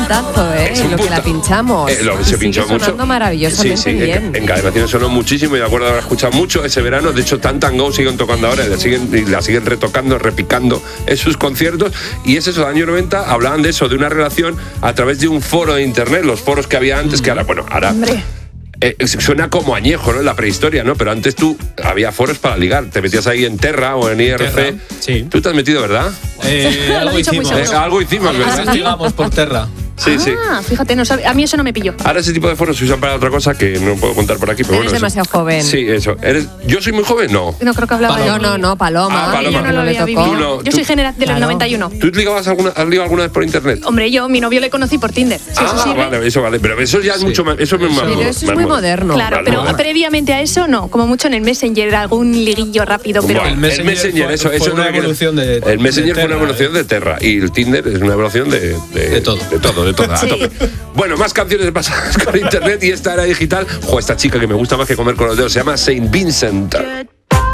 puntazo, Es un lo que la punta- pinchamos. Se pinchó sigue mucho. sonando maravillosamente Sí, bien. en Cadena 100 sonó muchísimo y de acuerdo haber escuchado mucho ese verano. De hecho, Tan Tan Go siguen tocando ahora y la siguen retocando, repicando en sus conciertos. Y es eso, años 90 hablaban de eso, de una relación a través de un foro de internet, los foros que había antes, que ahora, Hombre. Suena como añejo, ¿no? En la prehistoria, ¿no? Pero antes había foros para ligar. Te metías ahí en Terra o en IRC. Terra, sí. Tú te has metido, ¿verdad? Algo dicho muy hicimos. seguro. Algo hicimos, ¿verdad? Nos llegamos por Terra. Sí, sí. Fíjate, a mí eso no me pilló. Ahora ese tipo de foros se usan para otra cosa que no puedo contar por aquí, pero Eres bueno. demasiado joven. Sí, eso. ¿Yo soy muy joven? No. No creo que hablaba de Paloma. No, Paloma. Ah, Paloma. Yo no lo le había tocó. vivido. No, Yo tú- soy de los Claro. 91. ¿Tú has ligado alguna vez por internet? Hombre, mi novio le conocí por Tinder. Si eso sirve. Vale, eso vale. Pero eso ya es mucho más. Eso es más Pero eso es más muy moderno. Claro, Vale, pero vale. previamente a eso no, como mucho en el Messenger, algún liguillo rápido, pero Bueno, el Messenger, eso fue una no era- evolución de El Messenger de fue una Terra, evolución de Terra y el Tinder es una evolución de todo. De todo, a Sí. tope. Bueno, más canciones pasadas con internet y esta era digital. Esta chica que me gusta más que comer con los dedos se llama Saint Vincent.